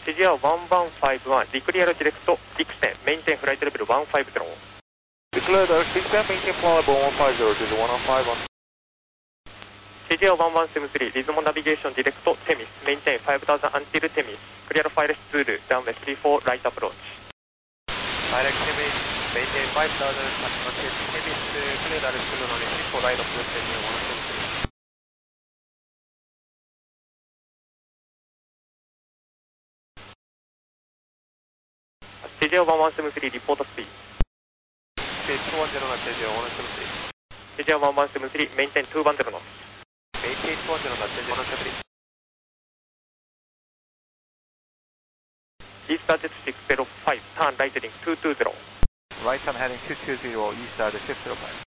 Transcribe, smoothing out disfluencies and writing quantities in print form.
CGR 1151, declare direct Dixon, maintain flight level 150. Declare direct Dixon, maintain flight level 150, to the 151. CGR 1173, Lismore navigation direct Temis, maintain 5000 until Temis, clear Firex Zulu, runway 34, right approach. Firex Temis, maintain 5000 until Temis, clear Firex Zulu, runway 34, right approach, CGR 1173. CGR 1173, report speed. Speed 210 knots, CGR 1173. CGR 1173, maintain 210 knots. Maintain 210 knots, CGR 1173. Eastern jet 605, turn right heading 220. Right turn heading 220, Eastern 605.